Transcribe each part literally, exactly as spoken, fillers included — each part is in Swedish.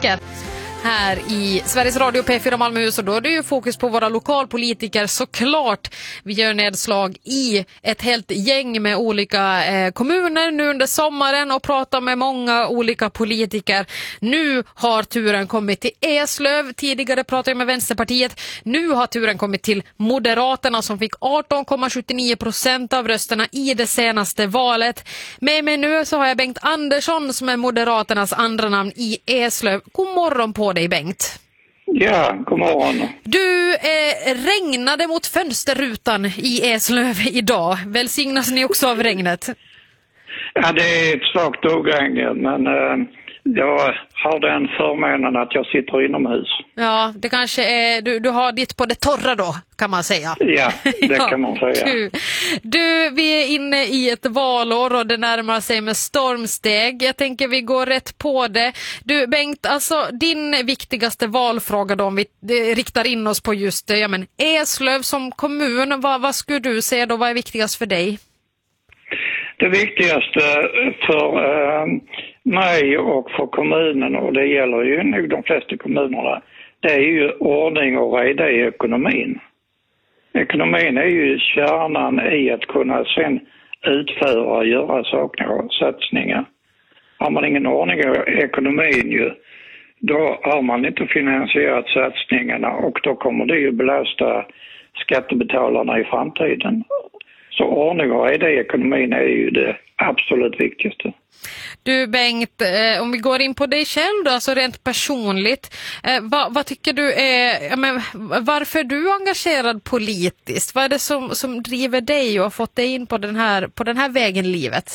politiker här i Sveriges Radio P fyra Malmöhus, och då är det ju fokus på våra lokalpolitiker såklart. Vi gör nedslag i ett helt gäng med olika eh, kommuner nu under sommaren och pratar med många olika politiker. Nu har turen kommit till Eslöv, tidigare pratade jag med Vänsterpartiet. Nu har turen kommit till Moderaterna som fick arton komma sjuttionio procent av rösterna i det senaste valet. Med mig nu så har jag Bengt Andersson som är Moderaternas andra namn i Eslöv. God morgon på dig, Bengt. Ja, god morgon. Du eh, regnade mot fönsterrutan i Eslöv idag. Välsignas ni också av regnet? Ja, det är ett svagt ogregn, men eh, jag har den förmånen att jag sitter inomhus. Ja, det kanske är, du, du har ditt på det torra då, kan man säga. Ja, det ja, kan man säga. Du, du, vi är inne i ett valår och det närmar sig med stormsteg. Jag tänker vi går rätt på det. Du, Bengt, alltså din viktigaste valfråga då, om vi riktar in oss på just ja, men Eslöv som kommun, vad, vad skulle du säga då, vad är viktigast för dig? Det viktigaste för eh, mig och för kommunen, och det gäller ju nog de flesta kommunerna, det är ju ordning och reda i ekonomin. Ekonomin är ju kärnan i att kunna sen utföra och göra saker och satsningar. Har man ingen ordning i ekonomin ju, då har man inte finansierat satsningarna och då kommer det ju belasta skattebetalarna i framtiden. Så ordning och reda i ekonomin är ju det absolut viktigaste. Du Bengt, eh, om vi går in på dig själv då, alltså rent personligt, eh, vad, vad tycker du är, ja, men, varför är du engagerad politiskt? Vad är det som, som driver dig och har fått dig in på den här, på den här vägen i livet?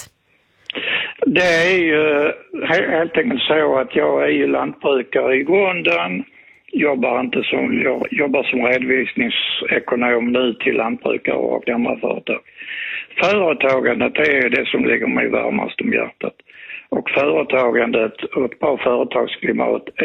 Det är ju helt enkelt så att jag är ju lantbrukare i grunden. Jobbar inte som, jag jobbar som redovisningsekonom nu till lantbrukare och andra företag. Företagandet är det som ligger mig varmast om hjärtat. Och företagandet och ett bra företagsklimat